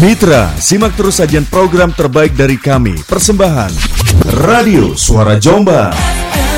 Mitra, simak terus sajian program terbaik dari kami. Persembahan Radio Suara Jombang.